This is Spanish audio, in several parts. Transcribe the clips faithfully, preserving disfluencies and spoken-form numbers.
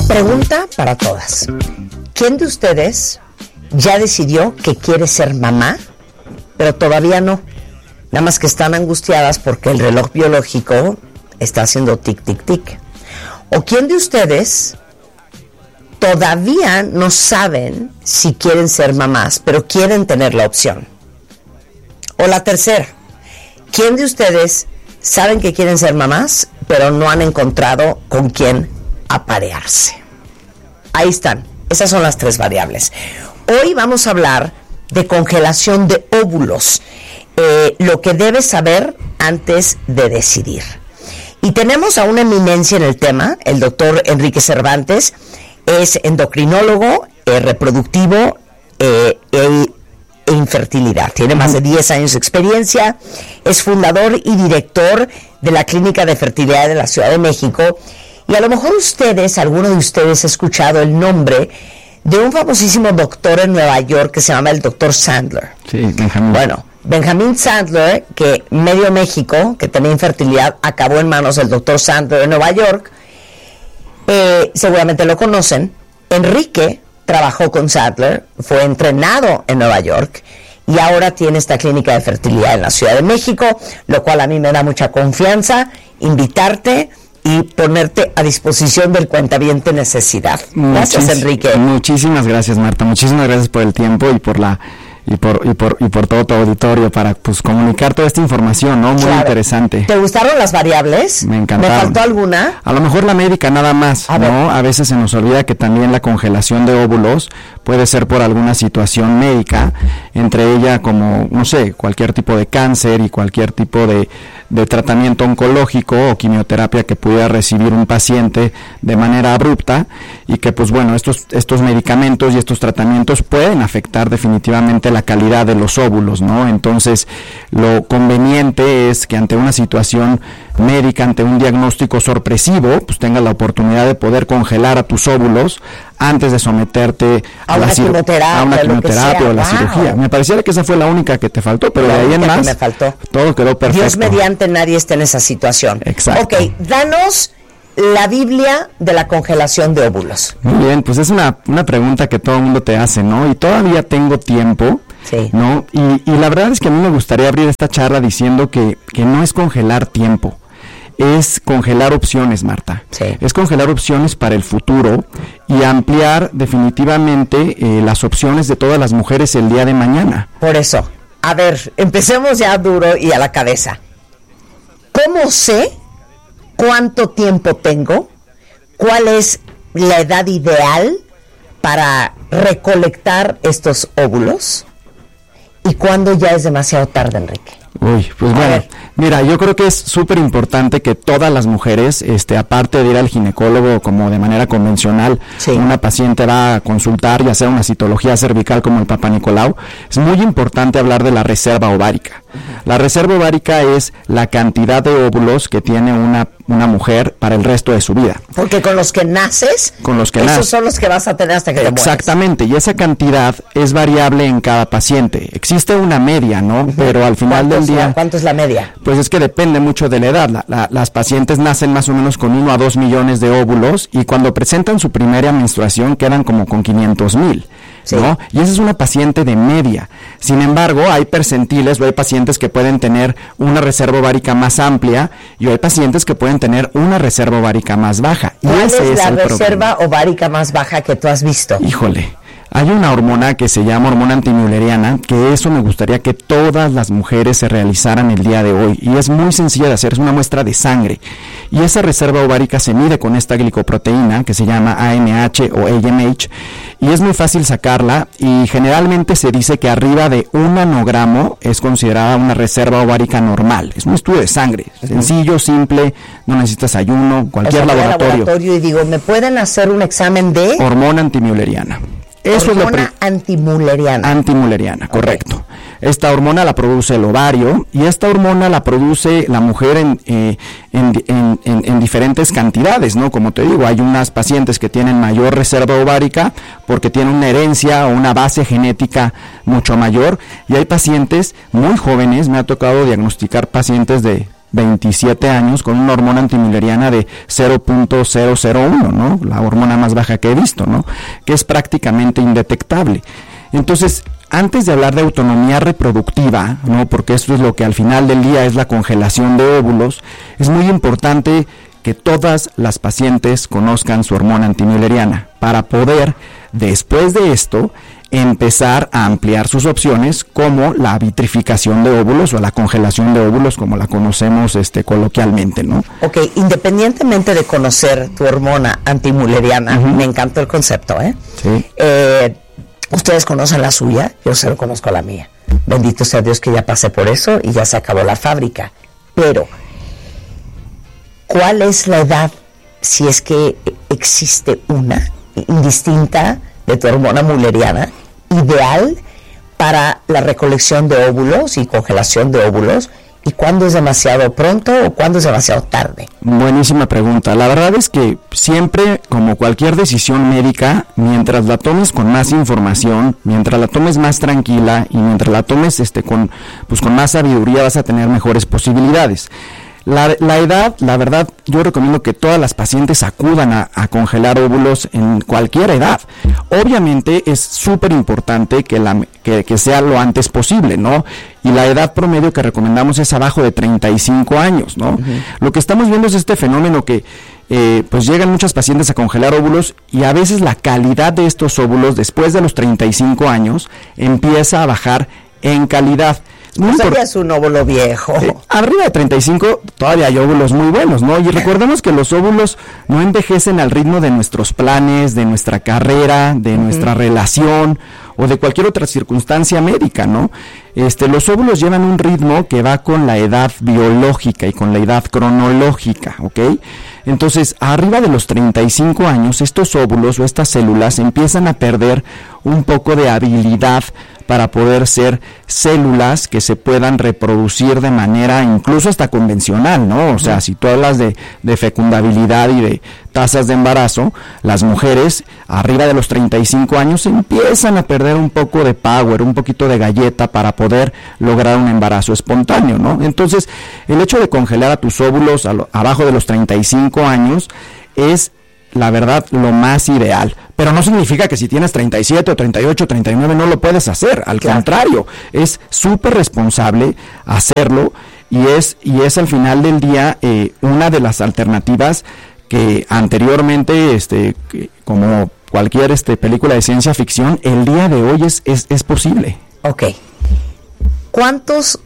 Pregunta para todas. ¿Quién de ustedes ya decidió que quiere ser mamá, pero todavía no? Nada más que están angustiadas porque el reloj biológico está haciendo tic, tic, tic. ¿O quién de ustedes todavía no saben si quieren ser mamás, pero quieren tener la opción? O la tercera, ¿quién de ustedes saben que quieren ser mamás, pero no han encontrado con quién aparearse? Ahí están, esas son las tres variables. Hoy vamos a hablar de congelación de óvulos, eh, lo que debes saber antes de decidir. Y tenemos a una eminencia en el tema, el doctor Enrique Cervantes, es endocrinólogo, eh, reproductivo eh, e, e infertilidad. Tiene más de diez años de experiencia, es fundador y director de la Clínica de Fertilidad de la Ciudad de México. Y a lo mejor ustedes, alguno de ustedes ha escuchado el nombre de un famosísimo doctor en Nueva York que se llama el doctor Sandler. Sí, Benjamín. Bueno, Benjamín Sandler, que medio México, que tenía infertilidad, acabó en manos del doctor Sandler en Nueva York. Eh, seguramente lo conocen. Enrique trabajó con Sandler, fue entrenado en Nueva York y ahora tiene esta clínica de fertilidad en la Ciudad de México, lo cual a mí me da mucha confianza invitarte y ponerte a disposición del cuentaviente necesidad. Gracias, Muchis- Enrique. Muchísimas gracias, Marta. Muchísimas gracias por el tiempo y por la y por y por y por todo tu auditorio para pues comunicar toda esta información, ¿no? Muy Claro. interesante. ¿Te gustaron las variables? Me encantaron. ¿Me faltó alguna? A lo mejor la médica nada más, A ¿no? ver. A veces se nos olvida que también la congelación de óvulos puede ser por alguna situación médica, entre ella como, no sé, cualquier tipo de cáncer y cualquier tipo de, de tratamiento oncológico o quimioterapia que pudiera recibir un paciente de manera abrupta y que pues bueno, estos, estos medicamentos y estos tratamientos pueden afectar definitivamente la calidad de los óvulos, ¿no? Entonces, lo conveniente es que ante una situación médica, ante un diagnóstico sorpresivo, pues tengas la oportunidad de poder congelar a tus óvulos antes de someterte A a, una la cir- quimioterapia, a una lo que quimioterapia sea. o la Wow. cirugía. Me pareciera que esa fue la única que te faltó, pero La de ahí en única que más me faltó. todo quedó perfecto. Dios mediante nadie esté en esa situación. Exacto. Ok, danos la Biblia de la congelación de óvulos. Muy bien, pues es una, una pregunta que todo el mundo te hace, ¿no? Y todavía tengo tiempo, Sí. ¿no? Y, y la verdad es que a mí me gustaría abrir esta charla diciendo que, que no es congelar tiempo, es congelar opciones, Marta. Sí. Es congelar opciones para el futuro y ampliar definitivamente eh, las opciones de todas las mujeres el día de mañana. Por eso, a ver, empecemos ya duro y a la cabeza. ¿Cómo sé cuánto tiempo tengo? ¿Cuál es la edad ideal para recolectar estos óvulos? ¿Y cuándo ya es demasiado tarde, Enrique? Uy, pues A bueno, ver. mira, yo creo que es súper importante que todas las mujeres, este, aparte de ir al ginecólogo como de manera convencional, Sí. una paciente va a consultar y hacer una citología cervical como el Papa Nicolau, es muy importante hablar de la reserva ovárica. La reserva ovárica es la cantidad de óvulos que tiene una, una mujer para el resto de su vida. Porque con los que naces, Con los que esos naces. son los que vas a tener hasta que te mueras. Exactamente, y esa cantidad es variable en cada paciente. Existe una media, ¿no? Pero al final del ¿Cuántos- día... ¿Cuánto es la media? Pues es que depende mucho de la edad. La, la, las pacientes nacen más o menos con uno a dos millones de óvulos y cuando presentan su primera menstruación quedan como con quinientos mil, Sí. ¿no? Y esa es una paciente de media. Sin embargo, hay percentiles o hay pacientes que pueden tener una reserva ovárica más amplia y hay pacientes que pueden tener una reserva ovárica más baja. Y ¿Cuál ese es la el reserva problema. ovárica más baja que tú has visto? Híjole. Hay una hormona que se llama hormona antimülleriana, que eso me gustaría que todas las mujeres se realizaran el día de hoy. Y es muy sencilla de hacer, es una muestra de sangre. Y esa reserva ovárica se mide con esta glicoproteína que se llama A M H o A M H. Y es muy fácil sacarla y generalmente se dice que arriba de un nanogramo es considerada una reserva ovárica normal. Es un estudio de sangre, sencillo, simple, no necesitas ayuno, cualquier O sea, voy al laboratorio. laboratorio y digo, ¿me pueden hacer un examen de Hormona antimülleriana. Eso hormona es lo pri- antimülleriana? Antimülleriana, correcto. Esta hormona la produce el ovario y esta hormona la produce la mujer en, eh, en, en, en, en diferentes cantidades, ¿no? Como te digo, hay unas pacientes que tienen mayor reserva ovárica porque tienen una herencia o una base genética mucho mayor y hay pacientes muy jóvenes, me ha tocado diagnosticar pacientes de veintisiete años con una hormona antimülleriana de cero punto cero cero uno, ¿no? La hormona más baja que he visto, ¿no? Que es prácticamente indetectable. Entonces, antes de hablar de autonomía reproductiva, ¿no? Porque esto es lo que al final del día es la congelación de óvulos, es muy importante que todas las pacientes conozcan su hormona antimülleriana para poder, después de esto, empezar a ampliar sus opciones, como la vitrificación de óvulos o la congelación de óvulos, como la conocemos este, coloquialmente, ¿no? Ok, independientemente de conocer tu hormona antimülleriana, uh-huh. me encantó el concepto, ¿eh? Sí. Eh, ustedes conocen la suya, yo solo conozco la mía. Bendito sea Dios que ya pasé por eso y ya se acabó la fábrica. Pero, ¿cuál es la edad, si es que existe una, indistinta de tu hormona mülleriana, ideal para la recolección de óvulos y congelación de óvulos? ¿Y cuándo es demasiado pronto o cuándo es demasiado tarde? Buenísima pregunta. La verdad es que siempre, como cualquier decisión médica, mientras la tomes con más información, mientras la tomes más tranquila y mientras la tomes este con pues con más sabiduría, vas a tener mejores posibilidades. La, la edad, la verdad, yo recomiendo que todas las pacientes acudan a, a congelar óvulos en cualquier edad. Obviamente es súper importante que, la, que, que sea lo antes posible, ¿no? Y la edad promedio que recomendamos es abajo de treinta y cinco años, ¿no? Uh-huh. Lo que estamos viendo es este fenómeno que eh, pues llegan muchas pacientes a congelar óvulos y a veces la calidad de estos óvulos después de los treinta y cinco años empieza a bajar en calidad. No, o sea, ya es un óvulo viejo. Eh, arriba de treinta y cinco todavía hay óvulos muy buenos, ¿no? Y recordemos que los óvulos no envejecen al ritmo de nuestros planes, de nuestra carrera, de uh-huh. nuestra relación o de cualquier otra circunstancia médica, ¿no? Este, los óvulos llevan un ritmo que va con la edad biológica y con la edad cronológica, ¿ok? Entonces, arriba de los treinta y cinco años, estos óvulos o estas células empiezan a perder un poco de habilidad para poder ser células que se puedan reproducir de manera incluso hasta convencional, ¿no? O sea, si tú hablas de, de fecundabilidad y de tasas de embarazo, las mujeres arriba de los treinta y cinco años empiezan a perder un poco de power, un poquito de galleta para poder lograr un embarazo espontáneo, ¿no? Entonces, el hecho de congelar a tus óvulos a lo, abajo de los treinta y cinco años es, la verdad, lo más ideal. Pero no significa que si tienes treinta y siete o treinta y ocho, treinta y nueve no lo puedes hacer. Al claro. contrario, es súper responsable hacerlo y es, y es al final del día eh, una de las alternativas que anteriormente, este, que, como cualquier este, película de ciencia ficción, el día de hoy es, es, es posible. Ok. ¿Cuántos,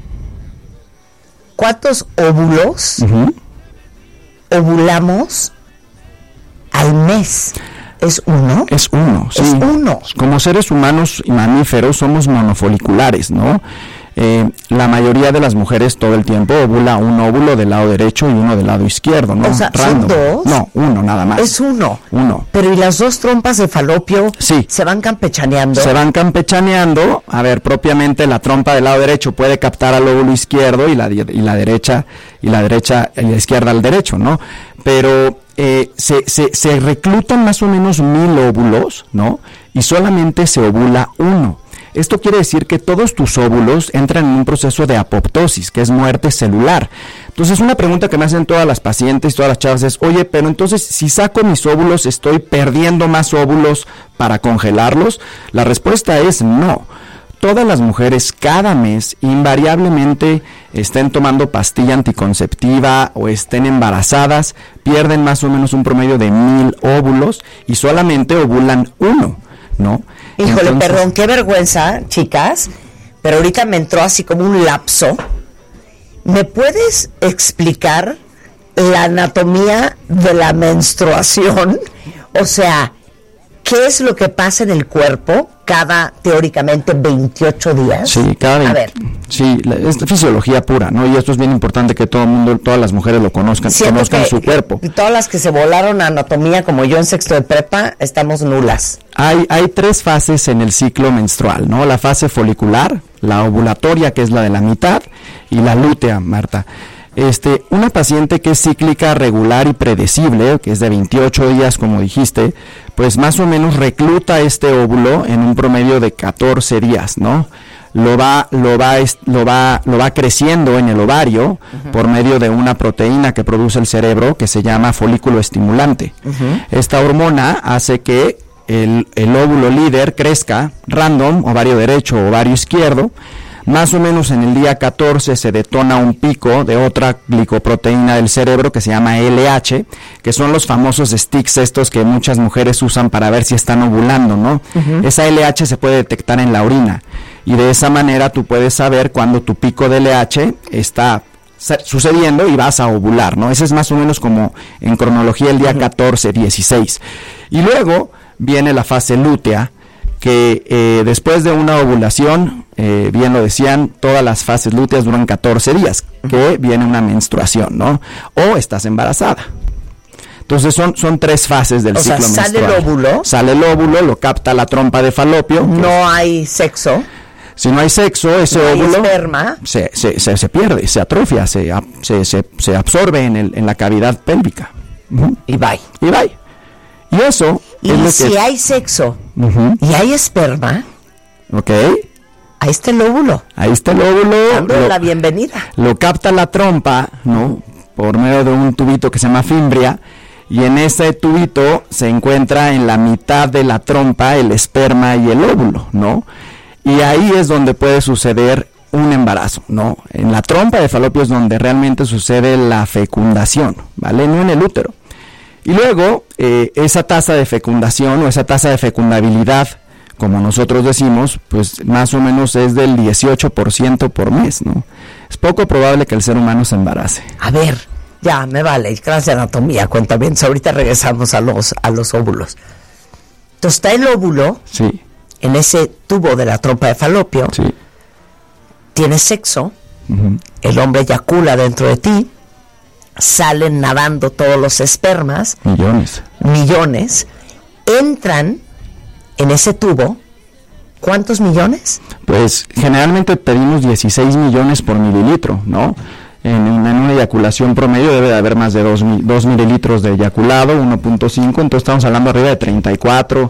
cuántos óvulos uh-huh. ovulamos al mes? ¿Es uno? Es uno, sí. Es uno. Como seres humanos y mamíferos somos monofoliculares, ¿no? Eh, la mayoría de las mujeres todo el tiempo ovula un óvulo del lado derecho y uno del lado izquierdo, ¿no? O sea, Random. ¿son dos? No, uno nada más. Es uno. Uno. Pero ¿y las dos trompas de falopio? Sí. ¿Se van campechaneando? Se van campechaneando. A ver, propiamente la trompa del lado derecho puede captar al óvulo izquierdo y la, y la derecha, y la derecha, y la izquierda al derecho, ¿no? Pero eh, se, se, se reclutan más o menos mil óvulos, ¿no? Y solamente se ovula uno. Esto quiere decir que todos tus óvulos entran en un proceso de apoptosis, que es muerte celular. Entonces, una pregunta que me hacen todas las pacientes, todas las chavas es, oye, pero entonces, si saco mis óvulos, ¿estoy perdiendo más óvulos para congelarlos? La respuesta es no. Todas las mujeres cada mes invariablemente estén tomando pastilla anticonceptiva o estén embarazadas, pierden más o menos un promedio de mil óvulos y solamente ovulan uno, ¿no? Híjole, Entonces, perdón, qué vergüenza, chicas, pero ahorita me entró así como un lapso. ¿Me puedes explicar la anatomía de la menstruación? O sea, ¿qué es lo que pasa en el cuerpo cada, teóricamente, veintiocho días? Sí, cada veinte. A ver. Sí, la, es fisiología pura, ¿no? Y esto es bien importante que todo el mundo, todas las mujeres lo conozcan, Siento conozcan que, su cuerpo. Y todas las que se volaron a anatomía, como yo en sexto de prepa, estamos nulas. Hay, hay tres fases en el ciclo menstrual, ¿no? La fase folicular, la ovulatoria, que es la de la mitad, y la lútea, Marta. Este, una paciente que es cíclica, regular y predecible, que es de veintiocho días, como dijiste, pues más o menos recluta este óvulo en un promedio de catorce días, ¿no? lo va lo va lo va lo va creciendo en el ovario uh-huh. por medio de una proteína que produce el cerebro que se llama folículo estimulante. Uh-huh. Esta hormona hace que el, el óvulo líder crezca random, ovario derecho o ovario izquierdo. Más o menos en el día catorce se detona un pico de otra glicoproteína del cerebro que se llama L H, que son los famosos sticks estos que muchas mujeres usan para ver si están ovulando, ¿no? Uh-huh. Esa L H se puede detectar en la orina y de esa manera tú puedes saber cuando tu pico de L H está sucediendo y vas a ovular, ¿no? Ese es más o menos como en cronología el día uh-huh. catorce, dieciséis. Y luego viene la fase lútea, que eh, después de una ovulación, eh, bien lo decían, todas las fases lúteas duran catorce días, que viene una menstruación, ¿no? O estás embarazada. Entonces son, son tres fases del o ciclo sea, menstrual. sale el óvulo. Sale el óvulo, lo capta la trompa de falopio. No pues, hay sexo. Si no hay sexo, ese no óvulo hay esperma. Se, se, se, se pierde, se atrofia, se, se, se, se absorbe en, el, en la cavidad pélvica. Uh-huh. Y bye. Y bye. Y eso y es lo si que... hay sexo uh-huh. y hay esperma, ok, ahí está el óvulo. Ahí está el óvulo. Dando lo, la bienvenida. Lo capta la trompa, ¿no? Por medio de un tubito que se llama fimbria, y en ese tubito se encuentra en la mitad de la trompa el esperma y el óvulo, ¿no? Y ahí es donde puede suceder un embarazo, ¿no? En la trompa de falopio es donde realmente sucede la fecundación, ¿vale? No en el útero. Y luego, eh, esa tasa de fecundación o esa tasa de fecundabilidad, como nosotros decimos, pues más o menos es del dieciocho por ciento por mes, ¿no? Es poco probable que el ser humano se embarace. A ver, ya, me vale, clase de anatomía, cuenta bien, ahorita regresamos a los, a los óvulos. Entonces está el óvulo, sí, en ese tubo de la trompa de falopio, sí, tiene sexo, uh-huh. el hombre eyacula dentro de ti, salen nadando todos los espermas, millones, millones, entran en ese tubo, ¿cuántos millones? Pues generalmente pedimos dieciséis millones por mililitro, ¿no? En, en una eyaculación promedio debe de haber más de dos mililitros de eyaculado, uno punto cinco, entonces estamos hablando arriba de treinta y cuatro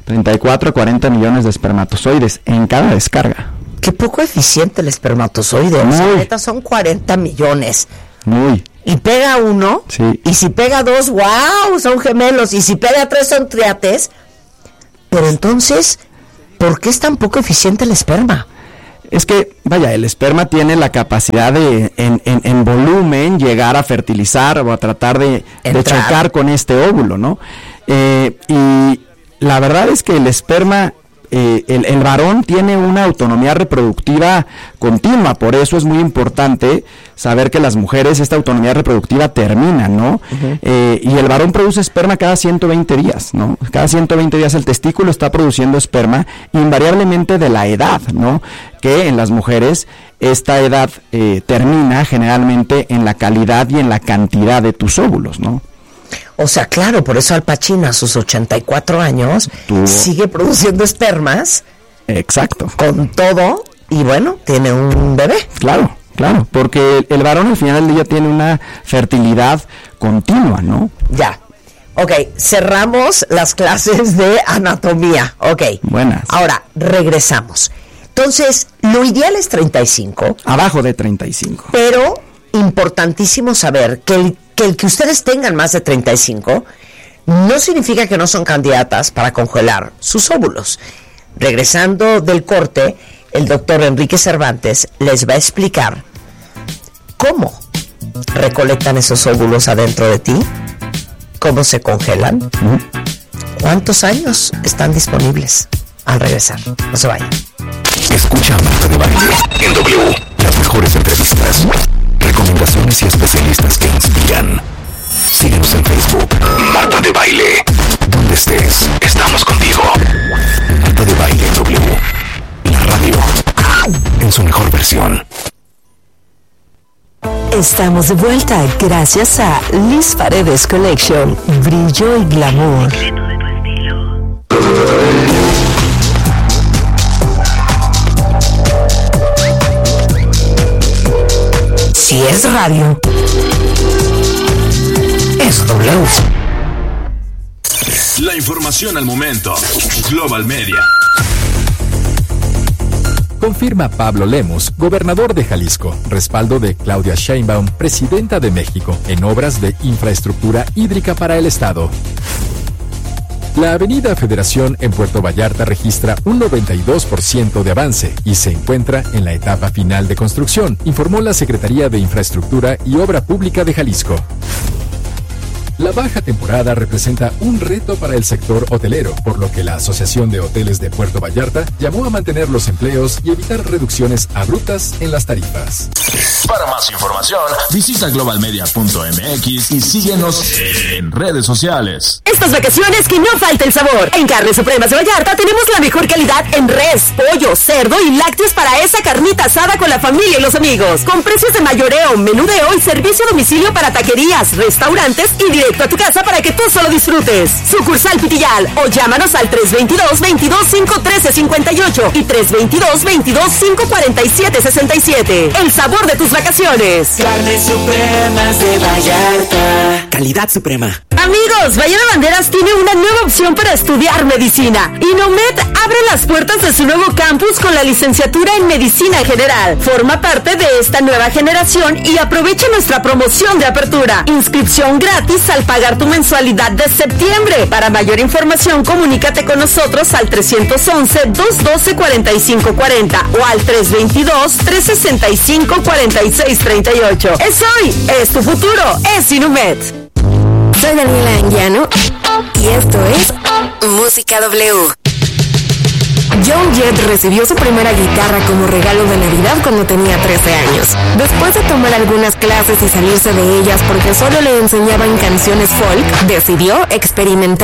a cuarenta millones de espermatozoides en cada descarga. Qué poco eficiente el espermatozoide, o sea, neta son cuarenta millones. Muy. Y pega uno, sí. Y si pega dos, wow, son gemelos, y si pega tres son triates. Pero entonces, ¿por qué es tan poco eficiente el esperma? Es que, vaya, el esperma tiene la capacidad de, en, en, en volumen, llegar a fertilizar o a tratar de, de chocar con este óvulo, ¿no? Eh, y la verdad es que el esperma... Eh, el, el varón tiene una autonomía reproductiva continua, por eso es muy importante saber que las mujeres esta autonomía reproductiva termina, ¿no? Uh-huh. Eh, y el varón produce esperma cada ciento veinte días, ¿no? Cada ciento veinte días el testículo está produciendo esperma, invariablemente de la edad, ¿no? Que en las mujeres esta edad eh, termina generalmente en la calidad y en la cantidad de tus óvulos, ¿no? O sea, claro, por eso Al Pacino a sus ochenta y cuatro años Tú... sigue produciendo espermas. Exacto. Con todo, y bueno, tiene un bebé. Claro, claro, porque el, el varón al final del día tiene una fertilidad continua, ¿no? Ya. Ok, cerramos las clases de anatomía. Ok. Buenas. Ahora, regresamos. Entonces, lo ideal es treinta y cinco. Abajo de treinta y cinco. Pero, importantísimo saber que el que el que ustedes tengan más de treinta y cinco no significa que no son candidatas para congelar sus óvulos. Regresando del corte, el doctor Enrique Cervantes les va a explicar cómo recolectan esos óvulos adentro de ti, cómo se congelan, uh-huh. cuántos años están disponibles. Al regresar, no se vayan. Escucha a Marta de Baile en W. Las mejores entrevistas, recomendaciones y especialistas que inspiran. Síguenos en Facebook, Marta de Baile. Donde estés, estamos contigo. Marta de Baile W. La radio en su mejor versión. Estamos de vuelta gracias a Liz Paredes Collection. Brillo y glamour. Si es radio, es W. La información al momento. Global Media. Confirma Pablo Lemus, gobernador de Jalisco. Respaldo de Claudia Sheinbaum, presidenta de México, en obras de infraestructura hídrica para el Estado. La avenida Federación en Puerto Vallarta registra un noventa y dos por ciento de avance y se encuentra en la etapa final de construcción, informó la Secretaría de Infraestructura y Obra Pública de Jalisco. La baja temporada representa un reto para el sector hotelero, por lo que la Asociación de Hoteles de Puerto Vallarta llamó a mantener los empleos y evitar reducciones abruptas en las tarifas. Para más información, visita global media punto m x y síguenos en redes sociales. Estas vacaciones que no falte el sabor. En Carnes Supremas de Vallarta tenemos la mejor calidad en res, pollo, cerdo y lácteos para esa carnita asada con la familia y los amigos. Con precios de mayoreo, menudeo y servicio a domicilio para taquerías, restaurantes y directo a tu casa para que tú solo disfrutes. Sucursal Pitillal o llámanos al tres veintidós, veintidós, cinco trece, cincuenta y ocho y tres veintidós, veintidós, cinco cuarenta y siete, sesenta y siete. El sabor de tus vacaciones. Carnes Supremas de Vallarta. Calidad suprema. Amigos, Valle de Banderas tiene una nueva opción para estudiar medicina. Inomed abre las puertas de su nuevo campus con la licenciatura en Medicina en General. Forma parte de esta nueva generación y aprovecha nuestra promoción de apertura. Inscripción gratis al pagar tu mensualidad de septiembre. Para mayor información, comunícate con nosotros al tres once, dos doce, cuarenta y cinco cuarenta o al tres veintidós, tres sesenta y cinco, cuarenta y seis treinta y ocho. Es hoy, es tu futuro, es Inumet. Soy Daniela Anguiano y esto es Música W. John Jett recibió su primera guitarra como regalo de Navidad cuando tenía trece años. Después de tomar algunas clases y salirse de ellas porque solo le enseñaban canciones folk, decidió experimentar